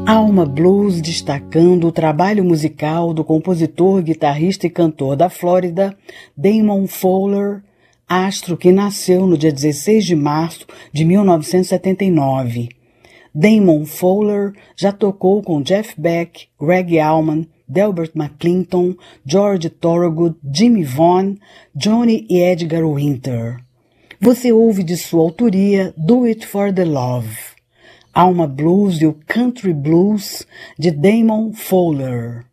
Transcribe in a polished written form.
Alma Blues destacando o trabalho musical do compositor, guitarrista e cantor da Flórida, Damon Fowler, astro que nasceu no dia 16 de março de 1979. Damon Fowler já tocou com Jeff Beck, Greg Allman, Delbert McClinton, George Thorogood, Jimmy Vaughan, Johnny e Edgar Winter. Você ouve de sua autoria Do It For The Love, Alma Blues e o Country Blues de Damon Fowler.